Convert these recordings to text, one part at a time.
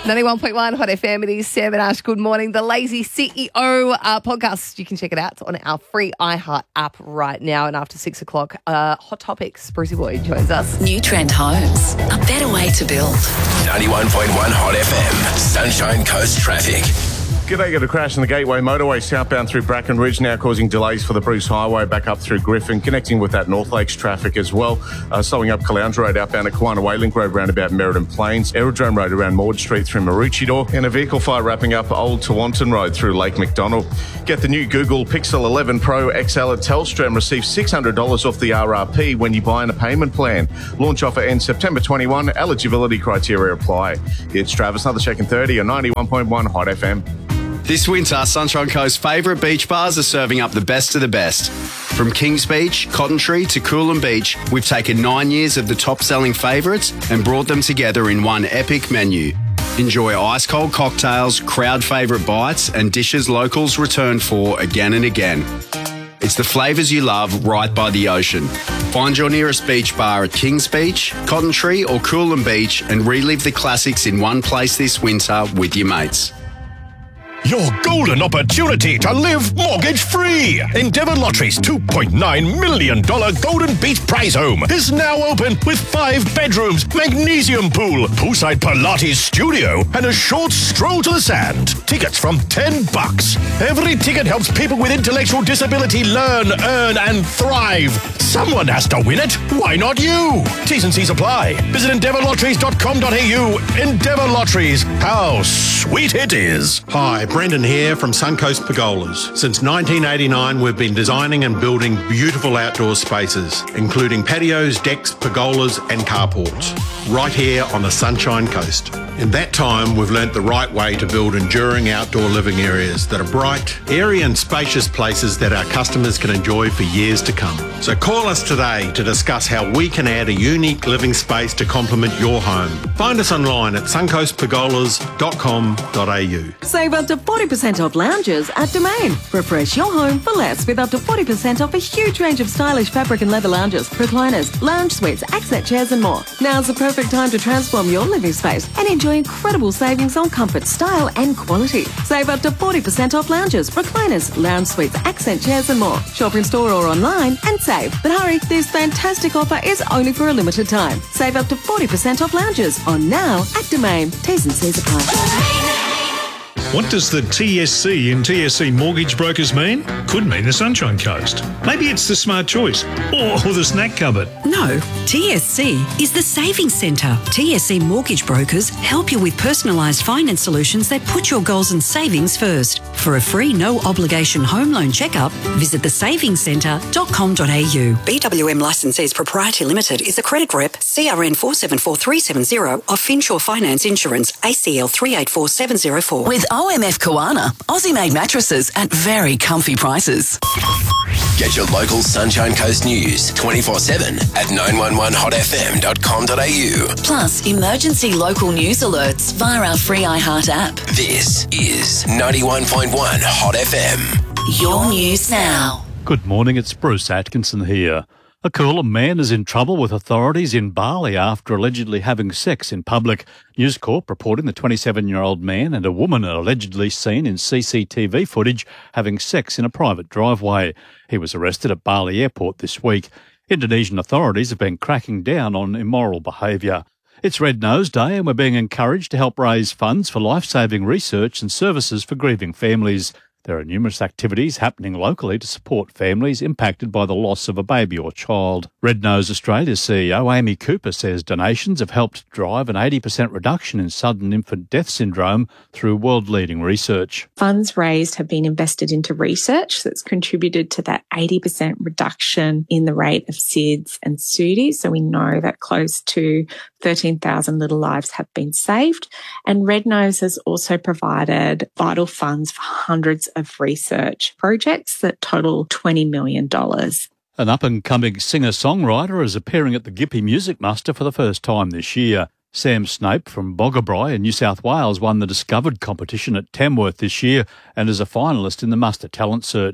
91.1 Hot FM, it is 7 Ash. Good morning. The Lazy CEO podcast. You can check it out on our free iHeart app right now. And after 6 o'clock, Hot Topics, Brucey Boy joins us. New Trend Homes, a better way to build. 91.1 Hot FM, Sunshine Coast traffic. G'day, got a crash on the Gateway Motorway southbound through Bracken Ridge, now causing delays for the Bruce Highway back up through Griffin, connecting with that North Lakes traffic as well. Slowing up Caloundra Road outbound at Kawana Waylink Road roundabout Meriden Plains, Aerodrome Road around Maud Street through Maroochydore, and a vehicle fire wrapping up Old Tewanton Road through Lake McDonald. Get the new Google Pixel 11 Pro XL at Telstra and receive $600 off the RRP when you buy in a payment plan. Launch offer ends September 21. Eligibility criteria apply. It's Travis, another check in 30 on 91.1 Hot FM. This winter, Sunshine Coast's favourite beach bars are serving up the best of the best. From Kings Beach, Cotton Tree to Coolum Beach, we've taken 9 years of the top-selling favourites and brought them together in one epic menu. Enjoy ice-cold cocktails, crowd favourite bites and dishes locals return for again and again. It's the flavours you love right by the ocean. Find your nearest beach bar at Kings Beach, Cotton Tree or Coolum Beach and relive the classics in one place this winter with your mates. Your golden opportunity to live mortgage-free. Endeavour Lottery's $2.9 million Golden Beach Prize Home is now open with 5 bedrooms, magnesium pool, poolside Pilates studio, and a short stroll to the sand. Tickets from $10. Every ticket helps people with intellectual disability learn, earn, and thrive. Someone has to win it. Why not you? T's and C's apply. Visit endeavourlotteries.com.au. Endeavour Lotteries. How sweet it is. Hi, Brendan here from Suncoast Pergolas. Since 1989, we've been designing and building beautiful outdoor spaces, including patios, decks, pergolas and carports, right here on the Sunshine Coast. In that time, we've learnt the right way to build enduring outdoor living areas that are bright, airy and spacious places that our customers can enjoy for years to come. So call us today to discuss how we can add a unique living space to complement your home. Find us online at suncoastpergolas.com.au. Save up to 40% off lounges at Domain. Refresh your home for less with up to 40% off a huge range of stylish fabric and leather lounges, recliners, lounge suites, accent chairs and more. Now's the perfect time to transform your living space and enjoy incredible savings on comfort, style and quality. Save up to 40% off lounges, recliners, lounge suites, accent chairs and more. Shop in store or online and save. But hurry, this fantastic offer is only for a limited time. Save up to 40% off lounges on now at Domain. T's and C's apply. What does the TSC in TSC Mortgage Brokers mean? Could mean the Sunshine Coast. Maybe it's the Smart Choice or the Snack Cupboard. No, TSC is the Savings Centre. TSC Mortgage Brokers help you with personalised finance solutions that put your goals and savings first. For a free, no-obligation home loan checkup, visit thesavingcentre.com.au. BWM Licensees Proprietary Limited is a credit rep, CRN 474370 of Finsure Finance Insurance, ACL 384704. With OMF Kawana, Aussie-made mattresses at very comfy prices. Get your local Sunshine Coast news 24/7 at 911hotfm.com.au. Plus, emergency local news alerts via our free iHeart app. This is 91.1 Hot FM. Your news now. Good morning, it's Bruce Atkinson here. A Coolum man is in trouble with authorities in Bali after allegedly having sex in public. News Corp reporting the 27-year-old man and a woman are allegedly seen in CCTV footage having sex in a private driveway. He was arrested at Bali Airport this week. Indonesian authorities have been cracking down on immoral behaviour. It's Red Nose Day and we're being encouraged to help raise funds for life-saving research and services for grieving families. There are numerous activities happening locally to support families impacted by the loss of a baby or child. Red Nose Australia's CEO Amy Cooper says donations have helped drive an 80% reduction in sudden infant death syndrome through world-leading research. Funds raised have been invested into research that's contributed to that 80% reduction in the rate of SIDS and SUDIs. So we know that close to 13,000 little lives have been saved. And Red Nose has also provided vital funds for hundreds of research projects that total $20 million. An up-and-coming singer-songwriter is appearing at the Gippy Music Muster for the first time this year. Sam Snape from Boggabri in New South Wales won the Discovered competition at Tamworth this year and is a finalist in the Muster Talent Search.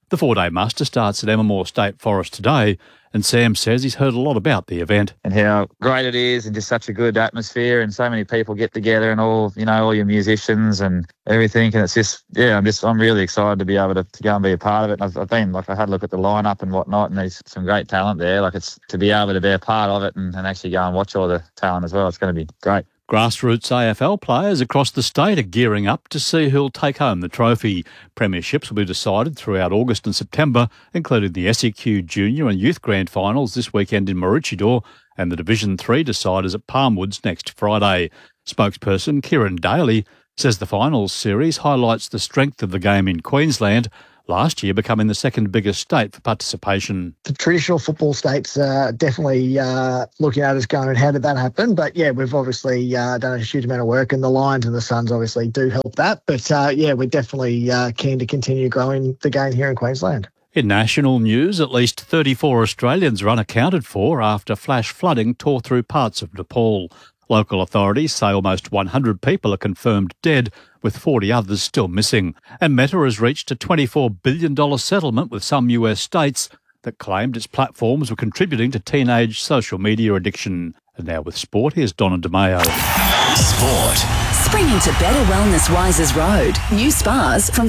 The 4-day muster starts at Emma State Forest today, and Sam says he's heard a lot about the event. And how great it is, and just such a good atmosphere, and so many people get together, and all your musicians and everything. And it's just, I'm really excited to be able to go and be a part of it. And I've been, I had a look at the lineup and whatnot, and there's some great talent there. It's to be able to be a part of it and actually go and watch all the talent as well. It's going to be great. Grassroots AFL players across the state are gearing up to see who'll take home the trophy. Premierships will be decided throughout August and September, including the SEQ Junior and Youth Grand Finals this weekend in Maroochydore and the Division 3 deciders at Palmwoods next Friday. Spokesperson Kieran Daly says the finals series highlights the strength of the game in Queensland, last year becoming the second biggest state for participation. The traditional football states are definitely looking at us going, how did that happen? But yeah, we've obviously done a huge amount of work, and the Lions and the Suns obviously do help that. But we're definitely keen to continue growing the game here in Queensland. In national news, at least 34 Australians are unaccounted for after flash flooding tore through parts of Nepal. Local authorities say almost 100 people are confirmed dead, with 40 others still missing. And Meta has reached a $24 billion settlement with some US states that claimed its platforms were contributing to teenage social media addiction. And now with sport, here's Donna DeMayo. Sport. Springing to better wellness Wisers Road. New spas from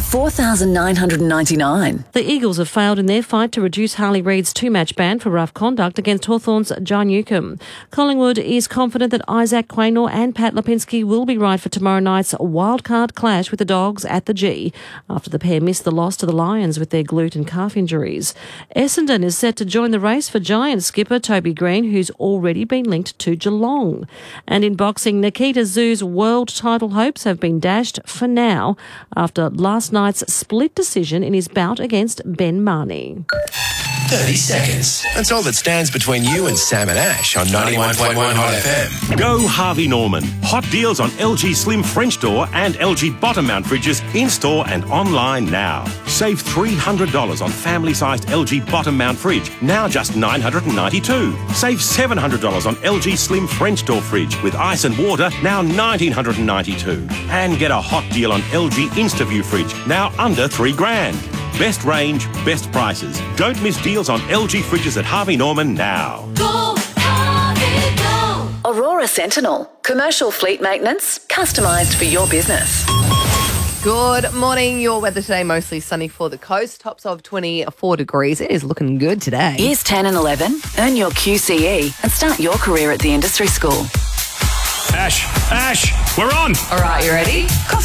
$4,999. The Eagles have failed in their fight to reduce Harley Reid's 2-match ban for rough conduct against Hawthorn's John Newcombe. Collingwood is confident that Isaac Quaynor and Pat Lipinski will be right for tomorrow night's wildcard clash with the Dogs at the G, after the pair missed the loss to the Lions with their glute and calf injuries. Essendon is set to join the race for Giants skipper Toby Green, who's already been linked to Geelong. And in boxing, Nikita Zhu's world title hopes have been dashed for now after last night's split decision in his bout against Ben Marnie. 30 seconds. That's all that stands between you and Sam and Ash on 91.1 Hot FM. Go Harvey Norman. Hot deals on LG Slim French door and LG bottom mount fridges in-store and online now. Save $300 on family-sized LG bottom mount fridge, now just $992. Save $700 on LG Slim French door fridge with ice and water, now $1,992. And get a hot deal on LG InstaView fridge, now under $3,000. Best range, best prices. Don't miss deals on LG fridges at Harvey Norman now. Go, Harvey, go! Aurora Sentinel. Commercial fleet maintenance, customised for your business. Good morning. Your weather today, mostly sunny for the coast. Tops of 24 degrees. It is looking good today. Years 10 and 11. Earn your QCE and start your career at the industry school. Ash, we're on. All right, you ready? Coffee